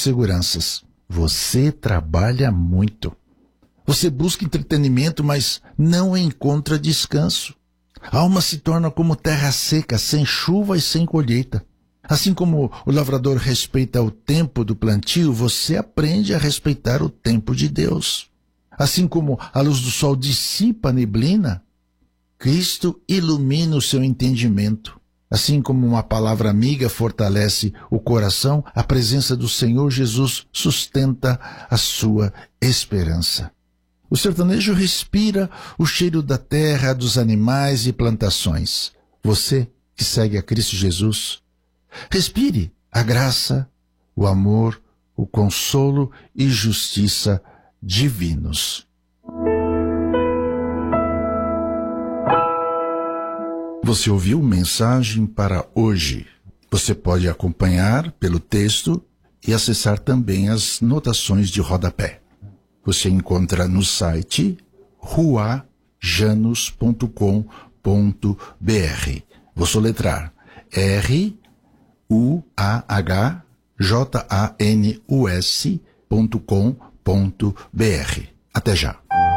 seguranças. Você trabalha muito. Você busca entretenimento, mas não encontra descanso. A alma se torna como terra seca, sem chuva e sem colheita. Assim como o lavrador respeita o tempo do plantio, você aprende a respeitar o tempo de Deus. Assim como a luz do sol dissipa a neblina, Cristo ilumina o seu entendimento. Assim como uma palavra amiga fortalece o coração, a presença do Senhor Jesus sustenta a sua esperança. O sertanejo respira o cheiro da terra, dos animais e plantações. Você que segue a Cristo Jesus, respire a graça, o amor, o consolo e justiça divinos. Você ouviu Mensagem para Hoje. Você pode acompanhar pelo texto e acessar também as notações de rodapé. Você encontra no site ruajanus.com.br. Vou soletrar ruajanus.com.br. Até já.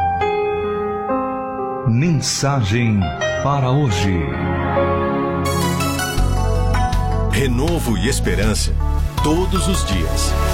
Mensagem para hoje. Renovo e esperança todos os dias.